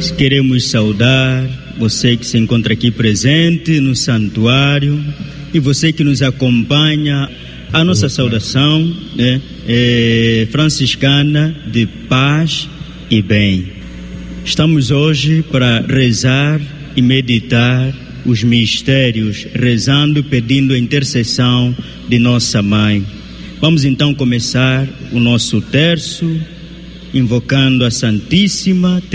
Queremos saudar você que se encontra aqui presente no santuário e você que nos acompanha. A nossa saudação é franciscana de paz e bem. Estamos hoje para rezar e meditar os mistérios, rezando, pedindo a intercessão de nossa Mãe. Vamos então começar o nosso terço, invocando a Santíssima